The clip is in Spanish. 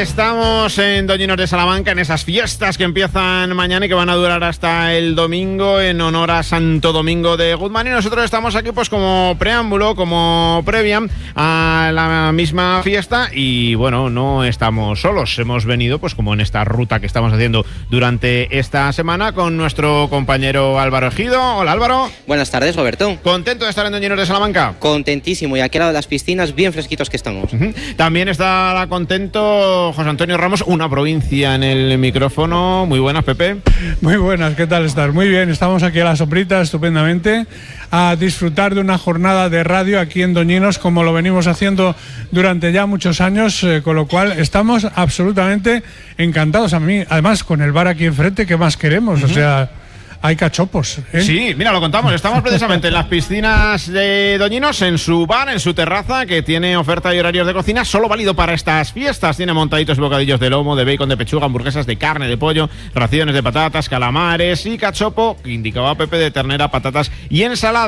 Estamos en Doñinos de Salamanca, en esas fiestas que empiezan mañana y que van a durar hasta el domingo, en honor a Santo Domingo de Guzmán. Y nosotros estamos aquí pues como preámbulo, como previa a la misma fiesta. Y bueno, no estamos solos, hemos venido pues como en esta ruta que estamos haciendo durante esta semana con nuestro compañero Álvaro Ejido. Hola, Álvaro. Buenas tardes, Roberto. ¿Contento de estar en Doñinos de Salamanca? Contentísimo, y aquí al lado de las piscinas bien fresquitos que estamos. También está contento José Antonio Ramos, una provincia en el micrófono. Muy buenas, Pepe. Muy buenas, ¿qué tal estás? Muy bien, estamos aquí a la sombrita estupendamente a disfrutar de una jornada de radio aquí en Doñinos como lo venimos haciendo durante ya muchos años, con lo cual estamos absolutamente encantados. A mí, además, con el bar aquí enfrente, ¿qué más queremos? O sea, hay cachopos, ¿eh? Sí, mira, lo contamos. Estamos precisamente en las piscinas de Doñinos, en su bar, en su terraza, que tiene oferta y horarios de cocina solo válido para estas fiestas. Tiene montaditos y bocadillos de lomo, de bacon, de pechuga, hamburguesas de carne, de pollo, raciones de patatas, calamares y cachopo, que indicaba Pepe, de ternera, patatas y ensalada.